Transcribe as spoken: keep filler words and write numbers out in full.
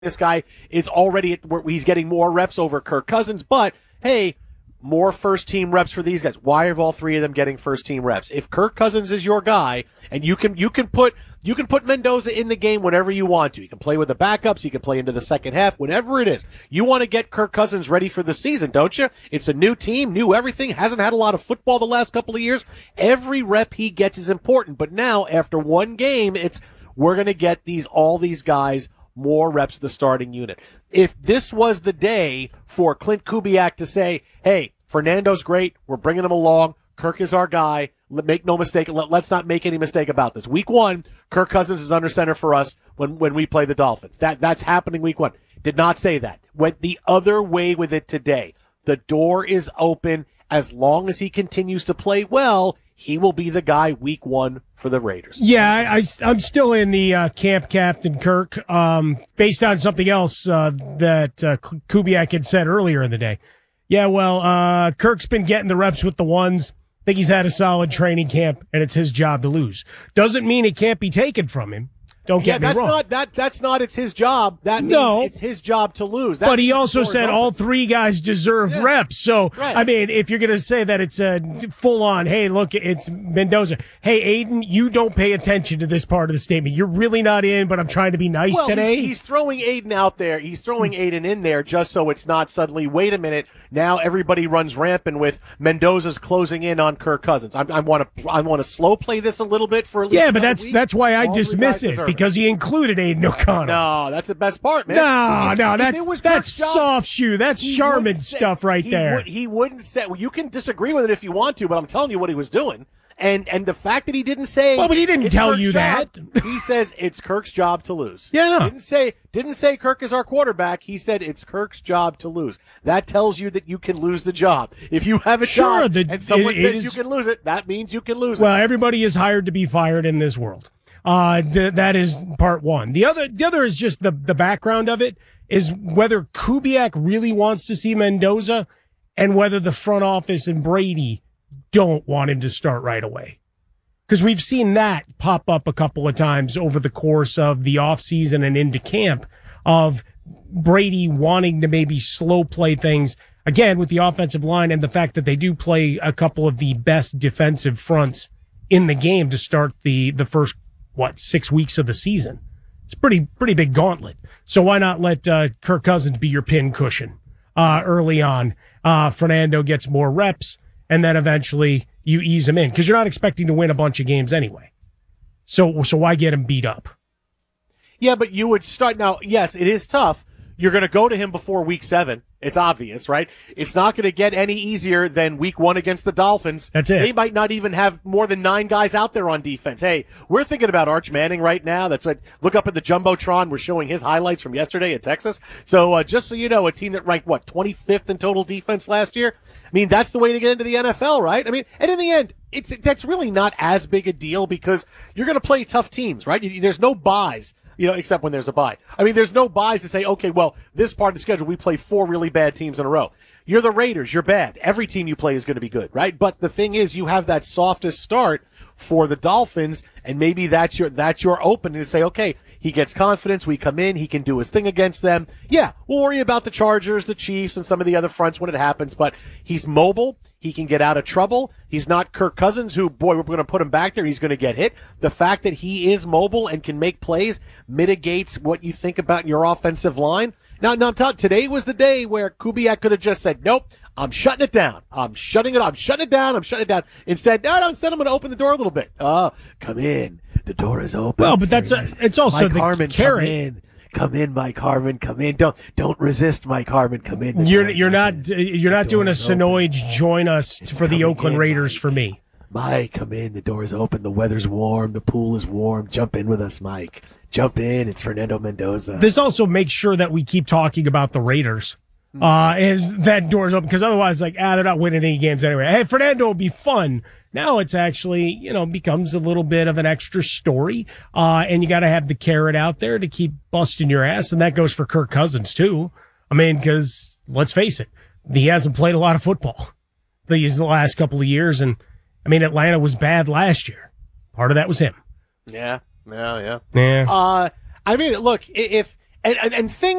this guy is already at where he's getting more reps over Kirk Cousins, but hey, more first-team reps for these guys. Why are all three of them getting first-team reps? If Kirk Cousins is your guy, and you can you can put you can put Mendoza in the game whenever you want to. You can play with the backups. You can play into the second half. Whatever it is, you want to get Kirk Cousins ready for the season, don't you? It's a new team, new everything. Hasn't had a lot of football the last couple of years. Every rep he gets is important. But now, after one game, it's we're going to get these all these guys more reps of the starting unit. If this was the day for Clint Kubiak to say, hey, Fernando's great, we're bringing him along, Kirk is our guy, make no mistake, let's not make any mistake about this. Week one, Kirk Cousins is under center for us when, when we play the Dolphins. That That's happening week one. Did not say that. Went the other way with it today. The door is open. As long as he continues to play well, he will be the guy week one for the Raiders. Yeah, I, I, I'm still in the uh, camp Captain Kirk, um, based on something else uh, that uh, Kubiak had said earlier in the day. Yeah, well, uh, Kirk's been getting the reps with the ones. I think he's had a solid training camp, and it's his job to lose. Doesn't mean it can't be taken from him. Don't yeah, get me that's wrong. Not, that, that's not it's his job. That means no. it's his job to lose. That but he also said open. all three guys deserve yeah. reps. So, right. I mean, if you're going to say that it's a full-on, hey, look, it's Mendoza. Hey, Aiden, you don't pay attention to this part of the statement. You're really not in, but I'm trying to be nice well, today. He's, he's throwing Aiden out there. He's throwing Aiden in there just so it's not suddenly, wait a minute, now everybody runs rampant with Mendoza's closing in on Kirk Cousins. I, I want to I want to slow play this a little bit for at least Yeah, but that's week. that's why I all dismiss it, because he included Aiden O'Connell. No, that's the best part, man. No, if, no, if that's it was that's job, soft shoe. That's Charmin say, stuff right he there. Would, he wouldn't say. Well, you can disagree with it if you want to, but I'm telling you what he was doing. And and the fact that he didn't say, well, but he didn't tell Kirk's you job, that. He says it's Kirk's job to lose. Yeah, no. Didn't say didn't say Kirk is our quarterback. He said it's Kirk's job to lose. That tells you that you can lose the job. If you have a sure, job the, and someone it, it says is, you can lose it, that means you can lose well, it. Well, everybody is hired to be fired in this world. Uh, th- that is part one. The other, the other is just the the background of it is whether Kubiak really wants to see Mendoza, and whether the front office and Brady don't want him to start right away. Because we've seen that pop up a couple of times over the course of the offseason and into camp of Brady wanting to maybe slow play things, again, with the offensive line and the fact that they do play a couple of the best defensive fronts in the game to start the, the first, what, six weeks of the season. It's pretty, pretty big gauntlet. So why not let uh, Kirk Cousins be your pin cushion uh, early on? Uh, Fernando gets more reps, and then eventually you ease him in, because you're not expecting to win a bunch of games anyway. So, so why get him beat up? Yeah, but you would start now. Yes, it is tough. You're going to go to him before week seven. It's obvious, right? It's not going to get any easier than week one against the Dolphins. That's it. They might not even have more than nine guys out there on defense. Hey, we're thinking about Arch Manning right now. That's what, look up at the Jumbotron. We're showing his highlights from yesterday at Texas. So, uh, just so you know, a team that ranked, what, twenty-fifth in total defense last year? I mean, that's the way to get into the N F L, right? I mean, and in the end, it's, that's really not as big a deal because you're going to play tough teams, right? There's no buys. You know, except when there's a bye. I mean, there's no buys to say, okay, well, this part of the schedule, we play four really bad teams in a row. You're the Raiders. You're bad. Every team you play is going to be good, right? But the thing is, you have that softest start for the Dolphins, and maybe that's your, that's your opening to say, okay, he gets confidence. We come in. He can do his thing against them. Yeah, we'll worry about the Chargers, the Chiefs, and some of the other fronts when it happens, but he's mobile. He can get out of trouble. He's not Kirk Cousins, who, boy, we're going to put him back there. He's going to get hit. The fact that he is mobile and can make plays mitigates what you think about your offensive line. Now, now, today was the day where Kubiak could have just said, nope, I'm shutting it down. I'm shutting it. I'm shutting it down. I'm shutting it down. Instead, no, no, instead I'm going to open the door a little bit. Oh, come in. The door is open. Well, it's but that's, nice. a, it's also Mike the Harmon, carrot. Come in. Come in, Mike Harmon. Come in. Don't don't resist, Mike Harmon. Come in. The You're you're open. not you're not doing a Sonoage join us It's for the Oakland in, Raiders Mike. for me. Mike, come in. The door is open. The weather's warm. The pool is warm. Jump in with us, Mike. Jump in. It's Fernando Mendoza. This also makes sure that we keep talking about the Raiders. Uh, is that door's open, because otherwise, like, ah, they're not winning any games anyway. Hey, Fernando will be fun. Now it's actually, you know, becomes a little bit of an extra story. Uh, and you got to have the carrot out there to keep busting your ass. And that goes for Kirk Cousins too. I mean, cause let's face it, he hasn't played a lot of football these last couple of years. And I mean, Atlanta was bad last year. Part of that was him. Yeah. Yeah. Yeah. Yeah. Uh, I mean, look, if, and, and, and things